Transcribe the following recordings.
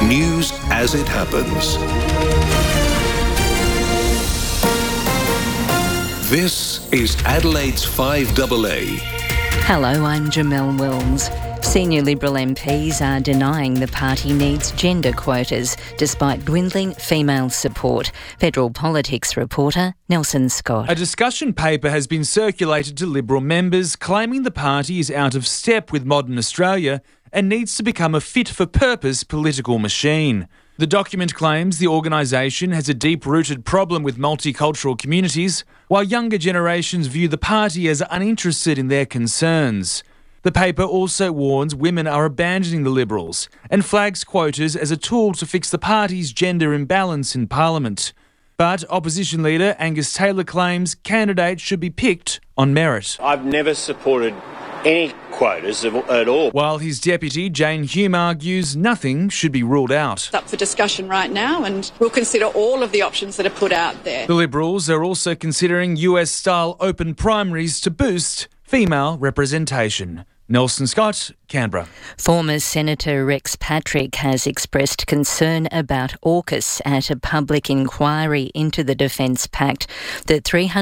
News as it happens. This is Adelaide's 5AA. Hello, I'm Jamelle Wills. Senior Liberal MPs are denying the party needs gender quotas despite dwindling female support. Federal Politics reporter Nelson Scott. A discussion paper has been circulated to Liberal members claiming the party is out of step with modern Australia and needs to become a fit-for-purpose political machine. The document claims the organisation has a deep-rooted problem with multicultural communities, while younger generations view the party as uninterested in their concerns. The paper also warns women are abandoning the Liberals and flags quotas as a tool to fix the party's gender imbalance in Parliament. But opposition leader Angus Taylor claims candidates should be picked on merit. I've never supported any quotas at all. While his deputy, Jane Hume, argues nothing should be ruled out. It's up for discussion right now, and we'll consider all of the options that are put out there. The Liberals are also considering US-style open primaries to boost female representation. Nelson Scott, Canberra. Former Senator Rex Patrick has expressed concern about AUKUS at a public inquiry into the Defence Pact. The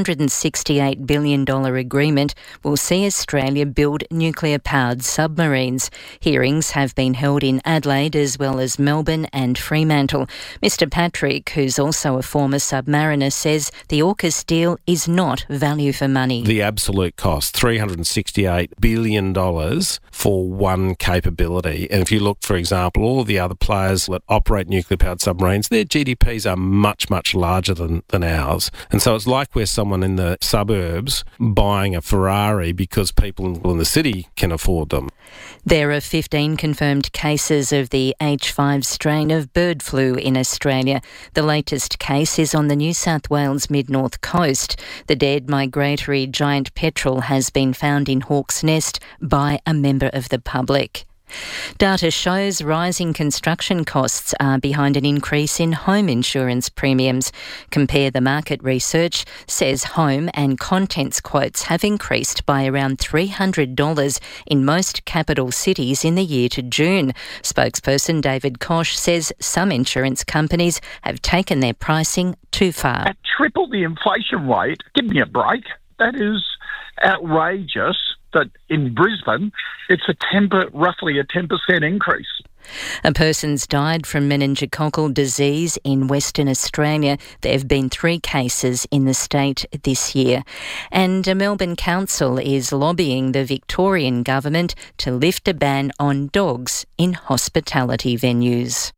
$368 billion agreement will see Australia build nuclear-powered submarines. Hearings have been held in Adelaide as well as Melbourne and Fremantle. Mr Patrick, who's also a former submariner, says the AUKUS deal is not value for money. The absolute cost, $368 billion for one capability. And if you look, for example, all of the other players that operate nuclear-powered submarines, their GDPs are much, much larger than ours. And so it's like we're someone in the suburbs buying a Ferrari because people in the city can afford them. There are 15 confirmed cases of the H5 strain of bird flu in Australia. The latest case is on the New South Wales mid-north coast. The dead migratory giant petrel has been found in Hawk's Nest by a member of the public. Data shows rising construction costs are behind an increase in home insurance premiums. Compare the Market research says home and contents quotes have increased by around $300 in most capital cities in the year to June. Spokesperson David Koch says some insurance companies have taken their pricing too far. At triple the inflation rate, give me a break. That is outrageous. That in Brisbane, it's roughly a 10% increase. A person's died from meningococcal disease in Western Australia. There have been 3 cases in the state this year. And a Melbourne council is lobbying the Victorian government to lift a ban on dogs in hospitality venues.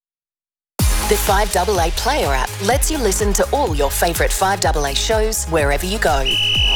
The 5AA Player app lets you listen to all your favourite 5AA shows wherever you go.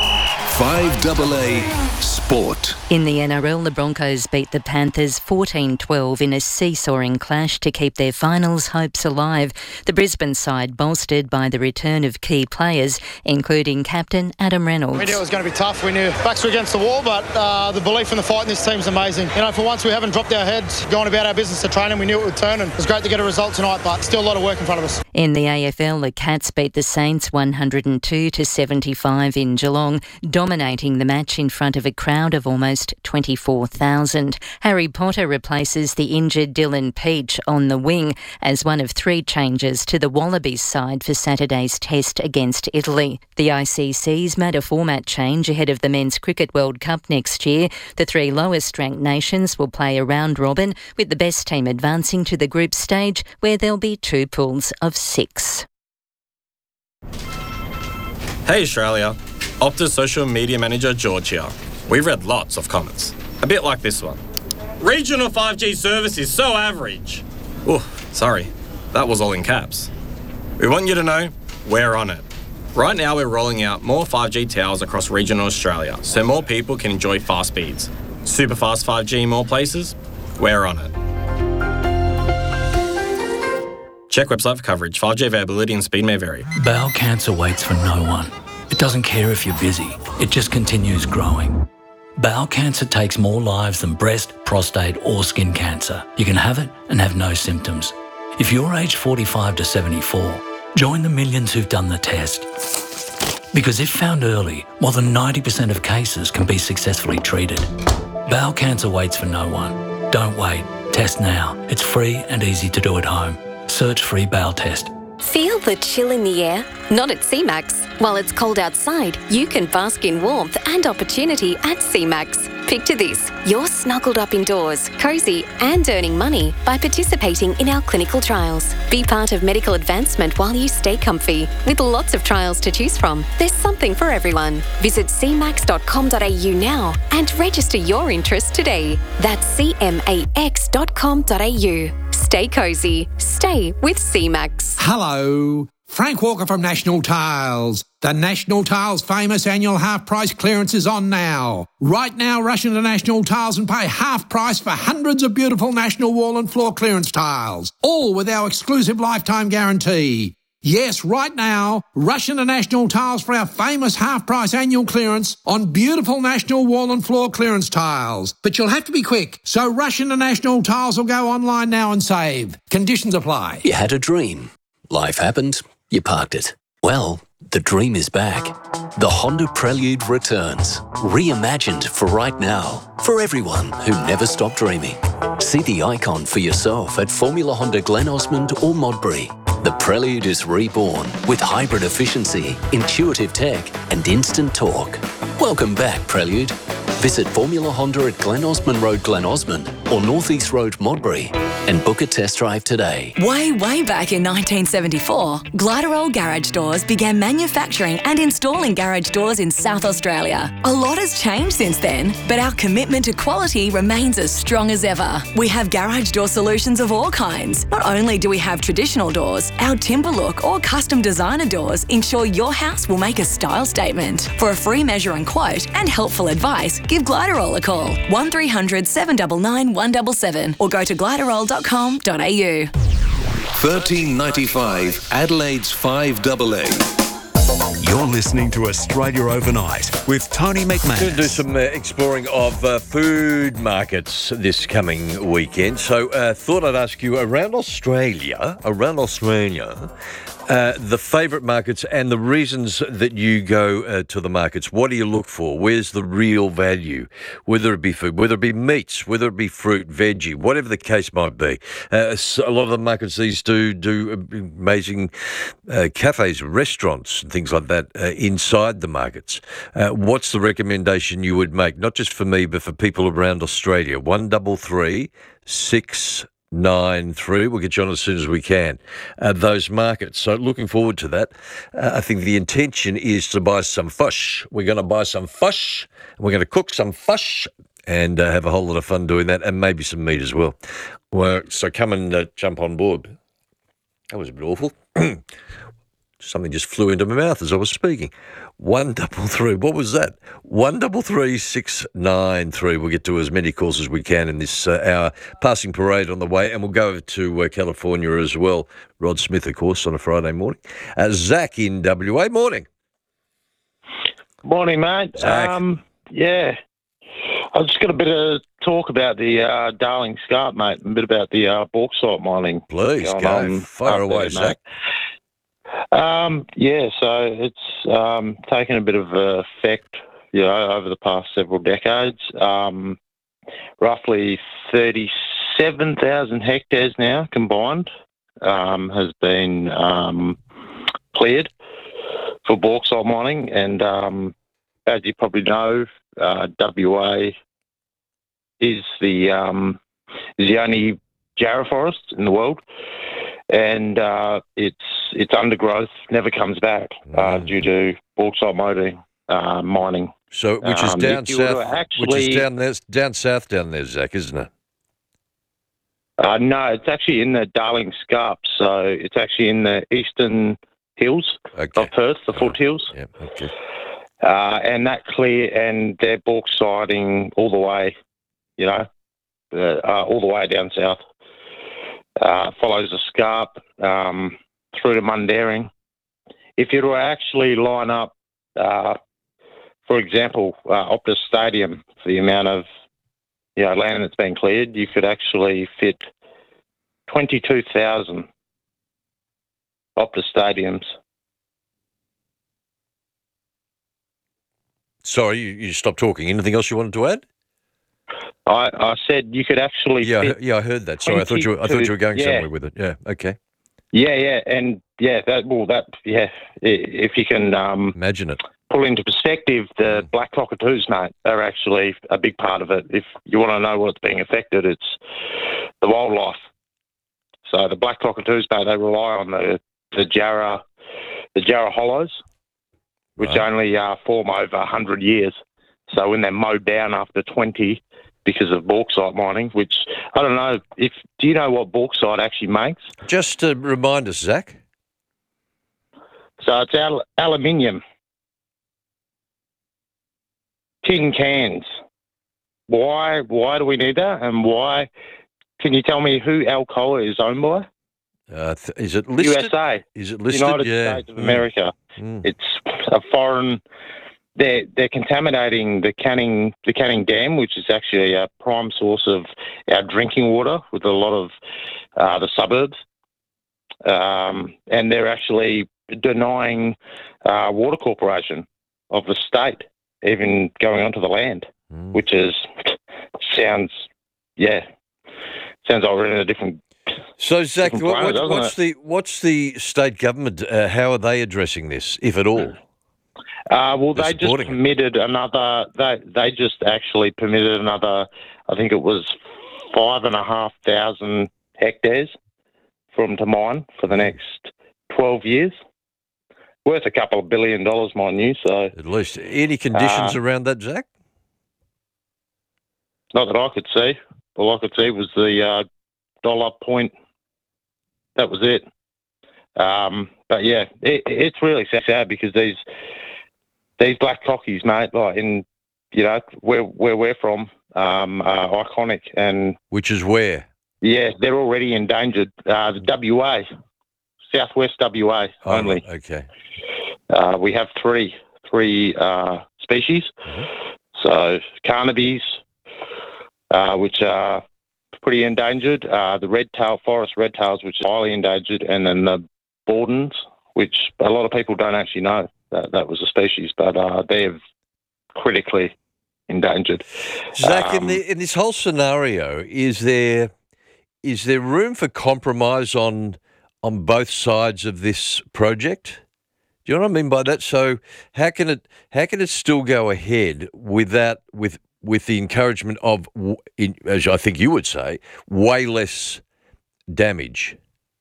5AA Sport. In the NRL, the Broncos beat the Panthers 14-12 in a seesawing clash to keep their finals hopes alive. The Brisbane side bolstered by the return of key players, including captain Adam Reynolds. We knew it was going to be tough. We knew backs were against the wall, but the belief in the fight in this team's amazing. You know, for once we haven't dropped our heads, going about our business to training. We knew it would turn, and it was great to get a result tonight, but still a lot of work in front of us. In the AFL, the Cats beat the Saints 102-75 in Geelong, dominating the match in front of a crowd of almost 24,000. Harry Potter replaces the injured Dylan Peach on the wing as one of 3 changes to the Wallabies side for Saturday's test against Italy. The ICC's made a format change ahead of the Men's Cricket World Cup next year. The 3 lowest-ranked nations will play a round-robin, with the best team advancing to the group stage, where there'll be 2 pools of 6. Hey Australia, Optus social media manager George here. We've read lots of comments, a bit like this one. Regional 5G service is so average. Oh, sorry, that was all in caps. We want you to know we're on it. Right now we're rolling out more 5G towers across regional Australia so more people can enjoy fast speeds. Super fast 5G in more places? We're on it. Check website for coverage. 5G availability and speed may vary. Bowel cancer waits for no one. It doesn't care if you're busy. It just continues growing. Bowel cancer takes more lives than breast, prostate or skin cancer. You can have it and have no symptoms. If you're aged 45 to 74, join the millions who've done the test. Because if found early, more than 90% of cases can be successfully treated. Bowel cancer waits for no one. Don't wait. Test now. It's free and easy to do at home. Search free bowel test. Feel the chill in the air? Not at CMAX. While it's cold outside, you can bask in warmth and opportunity at CMAX. Picture this, you're snuggled up indoors, cosy and earning money by participating in our clinical trials. Be part of medical advancement while you stay comfy. With lots of trials to choose from, there's something for everyone. Visit cmax.com.au now and register your interest today. That's cmax.com.au. Stay cosy. Stay with CMAX. Hello. Frank Walker from National Tiles. The National Tiles famous annual half price clearance is on now. Right now, rush into National Tiles and pay half price for hundreds of beautiful National wall and floor clearance tiles, all with our exclusive lifetime guarantee. Yes, right now, rush into National Tiles for our famous half price annual clearance on beautiful National wall and floor clearance tiles. But you'll have to be quick, so rush into National Tiles or go online now and save. Conditions apply. You had a dream. Life happened. You parked it. Well, the dream is back. The Honda Prelude returns, reimagined for right now, for everyone who never stopped dreaming. See the icon for yourself at Formula Honda Glen Osmond or Modbury. The Prelude is reborn with hybrid efficiency, intuitive tech and instant torque. Welcome back, Prelude. Visit Formula Honda at Glen Osmond Road, Glen Osmond or North East Road, Modbury and book a test drive today. Way back in 1974, Gliderol Garage Doors began manufacturing and installing garage doors in South Australia. A lot has changed since then, but our commitment to quality remains as strong as ever. We have garage door solutions of all kinds. Not only do we have traditional doors, our timber look or custom designer doors ensure your house will make a style statement. For a free measure and quote and helpful advice, give Gliderol a call, 1300 799 177 or go to gliderol.com.au. 1395 Adelaide's 5AA. You're listening to Australia Overnight with Tony McManus. Going to do some exploring of food markets this coming weekend. So thought I'd ask you around Australia, the favourite markets and the reasons that you go to the markets. What do you look for? Where's the real value? Whether it be food, whether it be meats, whether it be fruit, veggie, whatever the case might be. A lot of the markets these do amazing cafes, restaurants, and things like that inside the markets. What's the recommendation you would make, not just for me, but for people around Australia? 133 693. We'll get you on as soon as we can. Those markets. So looking forward to that. I think the intention is to buy some fish. We're going to buy some fish. We're going to cook some fish and have a whole lot of fun doing that, and maybe some meat as well. So come and jump on board. That was a bit awful. Something just flew into my mouth as I was speaking. 133. What was that? 133 693. We'll get to as many calls as we can in this hour. Passing parade on the way, and we'll go over to California as well. Rod Smith, of course, on a Friday morning. Zach in WA. Morning. Morning, mate. Zach. Yeah. I've just got a bit of talk about the Darling Scarp, mate, and a bit about the bauxite mining. Please, go. Fire away, Zach. So it's taken a bit of effect, over the past several decades. Roughly 37,000 hectares now combined has been cleared for bauxite mining, and as you probably know, WA is the only jarrah forest in the world, and its undergrowth never comes back due to bauxite mining. So, which is down south, down south down there, Zach, isn't it? No, it's actually in the Darling Scarp, so it's actually in the eastern hills of Perth, the foothills. Yeah, okay. And they're bauxiting all the way, all the way down south. Follows the Scarp through to Mundaring. If you were to actually line up, for example, Optus Stadium, for the amount of land that's been cleared, you could actually fit 22,000 Optus stadiums. Sorry, you stopped talking. Anything else you wanted to add? I said you could actually. fit I heard that. Sorry, I thought you were going somewhere with it. Yeah, okay. Yeah, and if you can imagine it. Pull into perspective, the black cockatoos, mate, are actually a big part of it. If you want to know what's being affected, it's the wildlife. So the black cockatoos, mate, they rely on the Jarrah hollows, which only form over 100 years. So when they're mowed down after 20 because of bauxite mining, which I don't know, do you know what bauxite actually makes? Just to remind us, Zach. So it's aluminium. Tin cans. Why do we need that? And why? Can you tell me who Alcoa is owned by? Is it listed? USA. Is it listed? United States of America. It's a foreign. They're contaminating the Canning Dam, which is actually a prime source of our drinking water with a lot of the suburbs, and they're actually denying Water Corporation of the state even going onto the land, which sounds like we're in a different. So, Zach, what's the state government? How are they addressing this, if at all? They just permitted another. They just actually permitted another. I think it was 5,500 hectares to mine for the next 12 years. Worth a couple of $1 billion, mind you. So at least any conditions around that, Zach? Not that I could see. All I could see was the dollar point. That was it. But yeah, it's really sad because these black cockies, mate, like in where we're from, are iconic, and which is where? Yeah, they're already endangered. The WA, Southwest WA only. Right, okay. We have three species. So carnabes, which are pretty endangered. The forest redtails, which is highly endangered, and then the Bordens, which a lot of people don't actually know that was a species, but they're critically endangered. Zach, in this whole scenario, is there room for compromise on both sides of this project? Do you know what I mean by that? So how can it still go ahead with the encouragement of, as I think you would say, way less damage?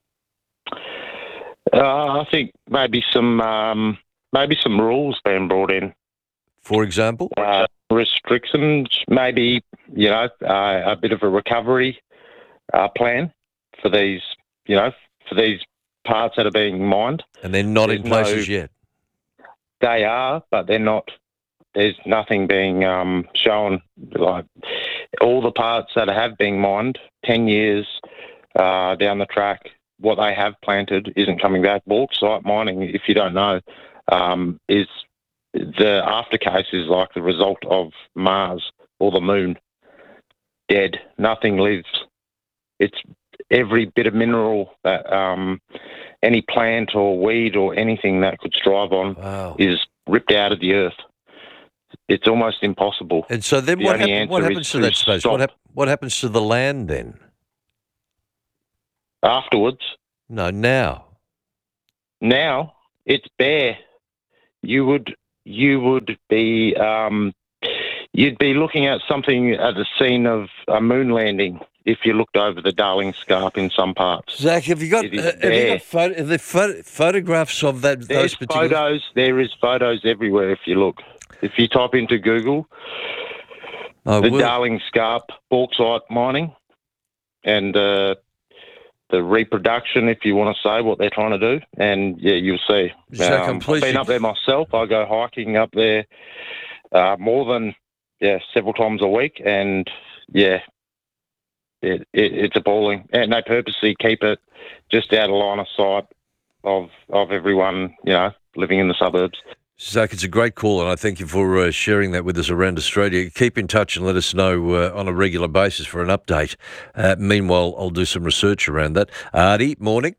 I think maybe some rules being brought in. For example, restrictions, maybe a bit of a recovery plan for these parts that are being mined. And they're not in places yet. They are, but they're not. There's nothing being shown. Like all the parts that have been mined 10 years down the track, what they have planted isn't coming back. Bauxite mining, if you don't know, is the aftercase is like the result of Mars or the moon. Dead. Nothing lives. It's every bit of mineral that any plant or weed or anything that could strive on is ripped out of the earth. It's almost impossible. And so then what happens to that space? What happens to the land then? Afterwards? No, now. Now it's bare. You would be you'd be looking at something at the scene of a moon landing if you looked over the Darling Scarp in some parts. Zach, have you got photographs of that? There's photos. There is photos everywhere if you look. If you type into Google, Darling Scarp bauxite mining and the reproduction, if you want to say what they're trying to do, and yeah, you'll see. I've been up there myself. I go hiking up there more than several times a week, and it's appalling. And they purposely keep it just out of line of sight of everyone, living in the suburbs. Zach, it's a great call, and I thank you for sharing that with us around Australia. Keep in touch and let us know on a regular basis for an update. Meanwhile, I'll do some research around that. Artie, morning.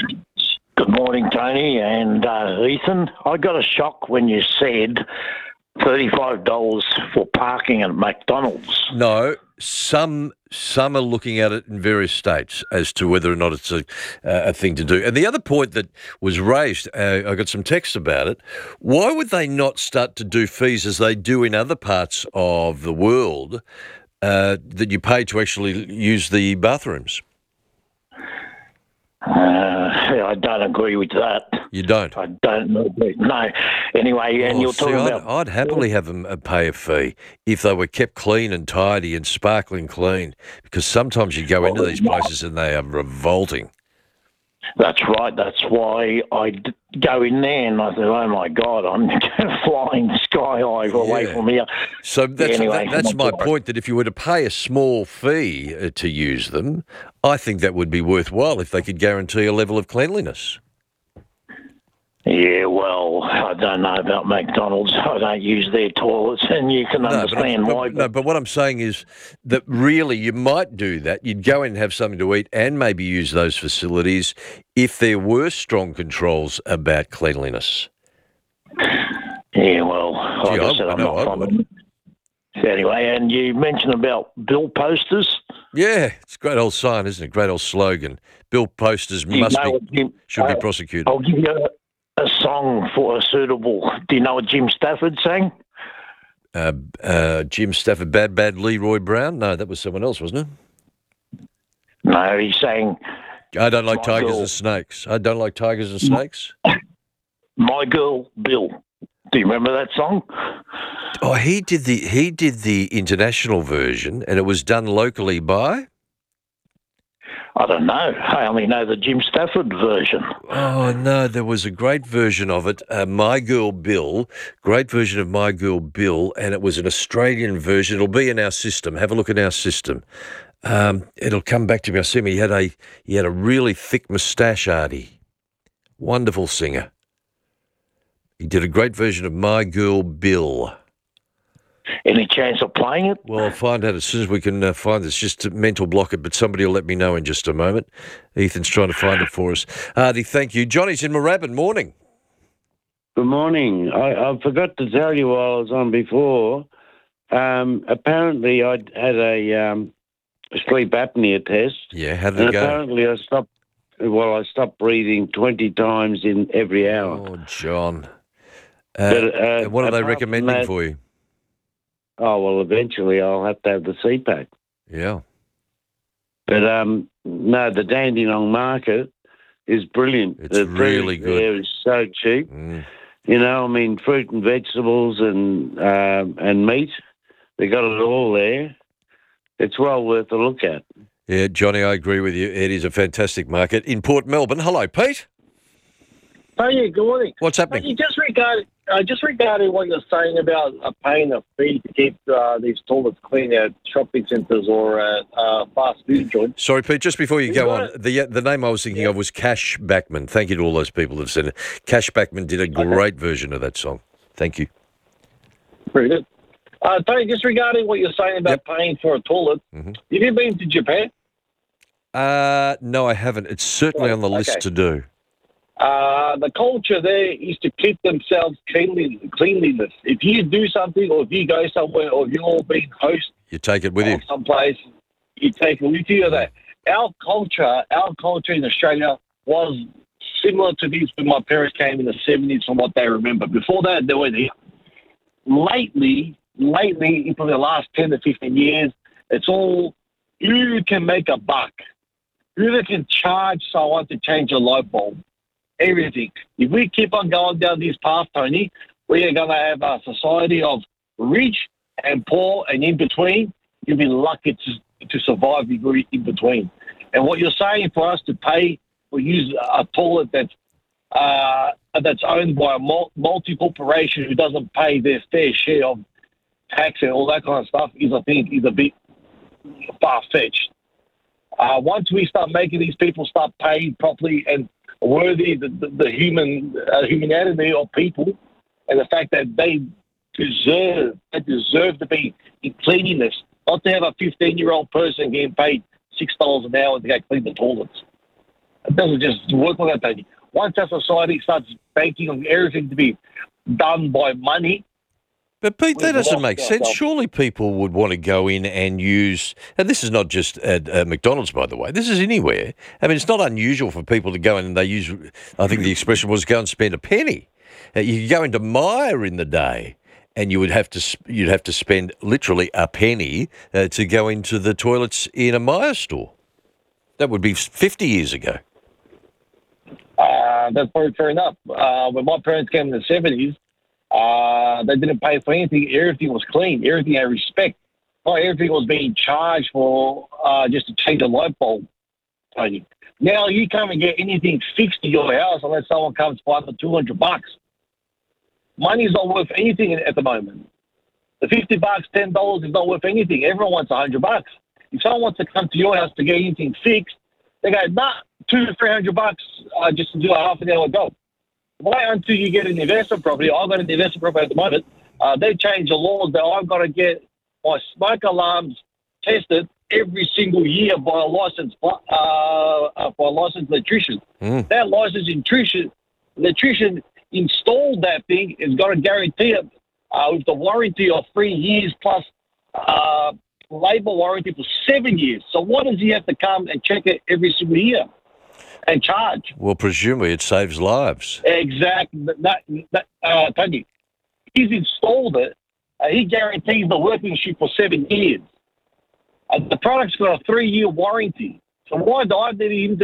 Good morning, Tony and Ethan. I got a shock when you said $35 for parking at McDonald's. No, some are looking at it in various states as to whether or not it's a thing to do. And the other point that was raised, I got some text about it. Why would they not start to do fees as they do in other parts of the world that you pay to actually use the bathrooms? I don't agree with that. You don't? I don't agree. No. Anyway, and you're talking about... I'd happily have them pay a fee if they were kept clean and tidy and sparkling clean, because sometimes you go into these places and they are revolting. That's right. That's why I go in there and I said, oh, my God, I'm flying sky high away from here. So that's my God. point, that if you were to pay a small fee to use them, I think that would be worthwhile if they could guarantee a level of cleanliness. Yeah, well, I don't know about McDonald's. I don't use their toilets, and you can understand why. But what I'm saying is that really you might do that. You'd go in and have something to eat and maybe use those facilities if there were strong controls about cleanliness. Yeah, well, like I said, I'm not fond of it. Anyway, and you mentioned about bill posters. Yeah, it's a great old sign, isn't it? Great old slogan. Bill posters should be prosecuted. I'll give you a song for a suitable. Do you know what Jim Stafford sang? Jim Stafford, Bad Leroy Brown? No, that was someone else, wasn't it? No, he sang... I don't like tigers and snakes. I don't like tigers and snakes. My Girl, Bill. Do you remember that song? Oh, he did the international version, and it was done locally by... I don't know. I only know the Jim Stafford version. Oh, no, there was a great version of it, My Girl Bill, great version of My Girl Bill, and it was an Australian version. It'll be in our system. Have a look in our system. It'll come back to me. I see him. He had a really thick moustache, Artie. Wonderful singer. He did a great version of My Girl Bill. Any chance of playing it? Well, I'll find out as soon as we can find it. It's just a mental block it, but somebody will let me know in just a moment. Ethan's trying to find it for us. Artie, thank you. Johnny's in Moorabbin. Morning. Good morning. I forgot to tell you while I was on before, apparently I had a sleep apnea test. Yeah, how did it go? Apparently I stopped breathing 20 times in every hour. Oh, John. What are they recommending for you? Oh, well, eventually I'll have to have the CPAP. Yeah. But, no, the Dandenong market is brilliant. It's really good. There is so cheap. You know, I mean, fruit and vegetables and meat, they got it all there. It's well worth a look at. Yeah, Johnny, I agree with you. It is a fantastic market. In Port Melbourne. Hello, Pete. Oh, yeah, good morning. What's happening? Just regarding what you're saying about paying a fee to keep these toilets clean at shopping centres or at fast food joints. Sorry, Pete, just before you go on, the name I was thinking of was Cash Backman. Thank you to all those people that have said it. Cash Backman did a great version of that song. Thank you. Pretty good. Tony, just regarding what you're saying about paying for a toilet, have you been to Japan? No, I haven't. It's certainly on the list to do. The culture there is to keep themselves cleanliness. If you do something, or if you go somewhere, or if you're being host, you take it with you. Someplace, you take it with you. That our culture in Australia was similar to this when my parents came in the 70s, from what they remember. Before that, they weren't here. Lately, for the last 10 to 15 years, it's all who can make a buck, who can charge someone to change a light bulb. Everything. If we keep on going down this path, Tony, we are going to have a society of rich and poor and in between. You'll be lucky to survive if you're in between. And what you're saying for us to pay or use a toilet that's owned by a multi-corporation who doesn't pay their fair share of tax and all that kind of stuff is, I think, is a bit far-fetched. Once we start making these people start paying properly and worthy the humanity of people, and the fact that they deserve to be in cleanliness, not to have a 15-year-old person getting paid $6 an hour to go clean the toilets. It doesn't just work like that. Once our society starts banking on everything to be done by money, But Pete, that We've doesn't lost make sense. ourselves. Surely people would want to go in and use, and this is not just at McDonald's, by the way. This is anywhere. I mean, it's not unusual for people to go in and they use, I think the expression was go and spend a penny. You could go into Myer in the day and you'd have to spend literally a penny to go into the toilets in a Myer store. That would be 50 years ago. That's probably fair enough. When my parents came in the 70s, they didn't pay for anything. Everything was clean. Everything had respect. Not everything was being charged for just to change a light bulb. Tony. Now you can't even get anything fixed to your house unless someone comes by for $200. Money's not worth anything at the moment. The $50, $10 is not worth anything. Everyone wants $100. If someone wants to come to your house to get anything fixed, they go, nah, $200 to $300 just to do a half an hour job. Why until you get an investment property? I've got an investment property at the moment. They changed the laws that I've got to get my smoke alarms tested every single year by a licensed electrician. That licensed electrician installed that thing has got to guarantee it with the warranty of 3 years plus labour warranty for 7 years. So why does he have to come and check it every single year and charge? Well, presumably it saves lives. Exactly. Tony, he's installed it. He guarantees the workmanship for 7 years. The product's got a 3-year warranty. So why do I need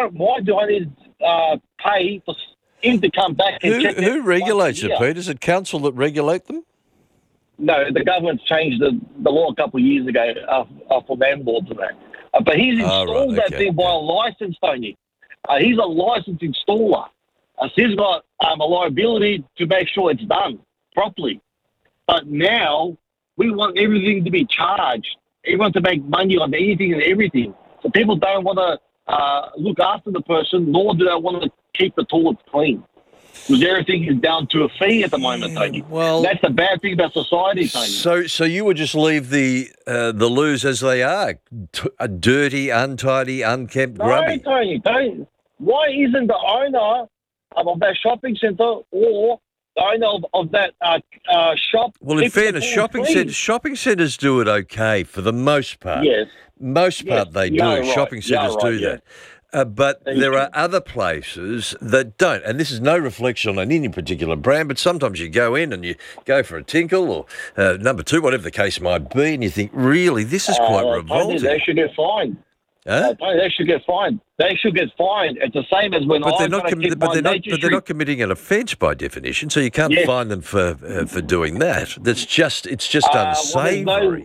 to pay for him to come back and check it? Who regulates it, Pete? Is it council that regulate them? No, the government's changed the law a couple of years ago for landlords and that. But he's installed that thing by a license, Tony. He's a licensed installer. So he's got a liability to make sure it's done properly. But now we want everything to be charged. Everyone to make money on anything and everything. So people don't want to look after the person, nor do they want to keep the toilets clean. Because everything is down to a fee at the moment, Tony. Well, that's the bad thing about society, Tony. So you would just leave the loos as they are, dirty, untidy, unkempt, grubby. No, Tony. Why isn't the owner of that shopping centre or the owner of that shop? Well, in fairness, shopping centres do it okay for the most part. Yes. Most part they do. Right. Shopping centres do that. But there are other places that don't. And this is no reflection on any particular brand, but sometimes you go in and you go for a tinkle or number two, whatever the case might be, and you think, really, this is quite revolting. They should get fined. Huh? They should get fined. They should get fined. It's the same as when they're not committing an offence by definition, so you can't fine them for doing that. It's just unsavoury.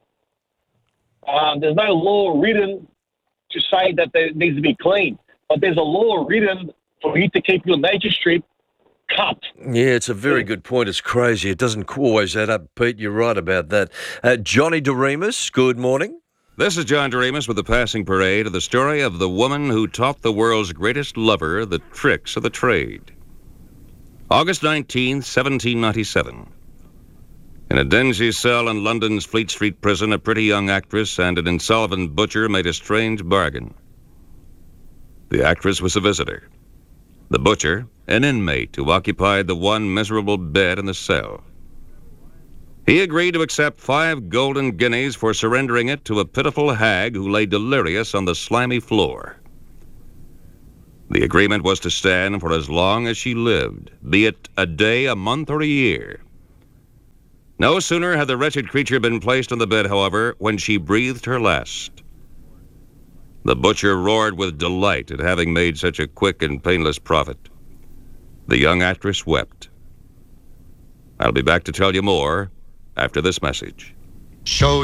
There's no law written to say that there needs to be clean, but there's a law written for you to keep your nature strip cut. Yeah, it's a very good point. It's crazy. It doesn't always add up, Pete. You're right about that. Johnny DeRemus, good morning. This is John DeRemus with the Passing Parade of the story of the woman who taught the world's greatest lover the tricks of the trade. August 19, 1797. In a dingy cell in London's Fleet Street prison, a pretty young actress and an insolvent butcher made a strange bargain. The actress was a visitor. The butcher, an inmate who occupied the one miserable bed in the cell. He agreed to accept 5 golden guineas for surrendering it to a pitiful hag who lay delirious on the slimy floor. The agreement was to stand for as long as she lived, be it a day, a month, or a year. No sooner had the wretched creature been placed on the bed, however, when she breathed her last. The butcher roared with delight at having made such a quick and painless profit. The young actress wept. I'll be back to tell you more after this message. Show